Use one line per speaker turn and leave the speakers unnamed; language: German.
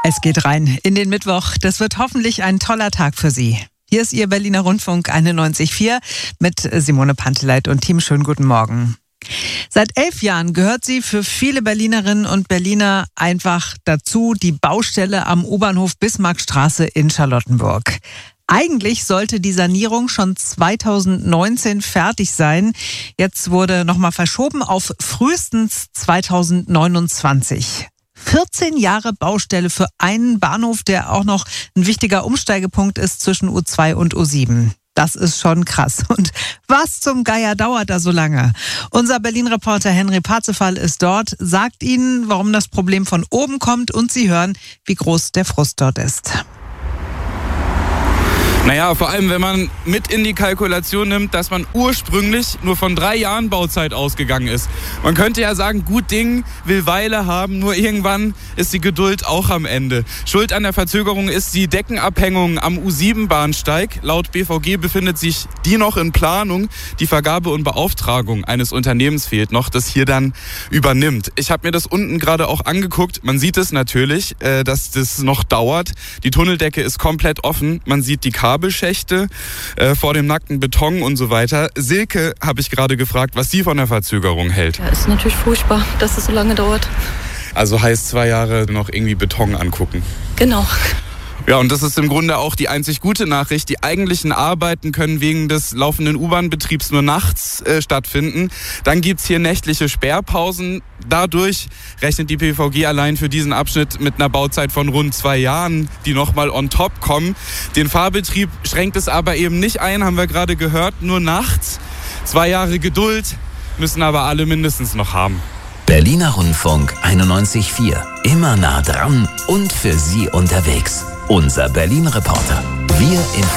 Es geht rein in den Mittwoch. Das wird hoffentlich ein toller Tag für Sie. Hier ist Ihr Berliner Rundfunk 91.4 mit Simone Panteleit und Team. Schönen guten Morgen. Seit 11 Jahren gehört sie für viele Berlinerinnen und Berliner einfach dazu, die Baustelle am U-Bahnhof Bismarckstraße in Charlottenburg. Eigentlich sollte die Sanierung schon 2019 fertig sein. Jetzt wurde nochmal verschoben auf frühestens 2029. 14 Jahre Baustelle für einen Bahnhof, der auch noch ein wichtiger Umsteigepunkt ist zwischen U2 und U7. Das ist schon krass. Und was zum Geier dauert da so lange? Unser Berlin-Reporter Henry Parzefall ist dort, sagt Ihnen, warum das Problem von oben kommt, und Sie hören, wie groß der Frust dort ist.
Naja, vor allem, wenn man mit in die Kalkulation nimmt, dass man ursprünglich nur von 3 Jahren Bauzeit ausgegangen ist. Man könnte ja sagen, gut Ding will Weile haben, nur irgendwann ist die Geduld auch am Ende. Schuld an der Verzögerung ist die Deckenabhängung am U7-Bahnsteig. Laut BVG befindet sich die noch in Planung. Die Vergabe und Beauftragung eines Unternehmens fehlt noch, das hier dann übernimmt. Ich habe mir das unten gerade auch angeguckt. Man sieht es natürlich, dass das noch dauert. Die Tunneldecke ist komplett offen. Man sieht die Kabelschächte vor dem nackten Beton und so weiter. Silke habe ich gerade gefragt, was sie von der Verzögerung hält.
Ja, ist natürlich furchtbar, dass es so lange dauert.
Also heißt 2 Jahre noch irgendwie Beton angucken.
Genau.
Ja, und das ist im Grunde auch die einzig gute Nachricht. Die eigentlichen Arbeiten können wegen des laufenden U-Bahn-Betriebs nur nachts stattfinden. Dann gibt's hier nächtliche Sperrpausen. Dadurch rechnet die BVG allein für diesen Abschnitt mit einer Bauzeit von rund 2 Jahren, die nochmal on top kommen. Den Fahrbetrieb schränkt es aber eben nicht ein, haben wir gerade gehört, nur nachts. 2 Jahre Geduld müssen aber alle mindestens noch haben.
Berliner Rundfunk 91.4. Immer nah dran und für Sie unterwegs. Unser Berlin-Reporter. Wir informieren.